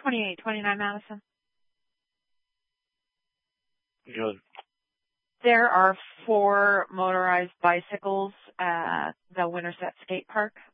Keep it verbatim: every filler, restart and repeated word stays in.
twenty-eight twenty-nine Madison. Good. There are four motorized bicycles at the Winterset Skate Park.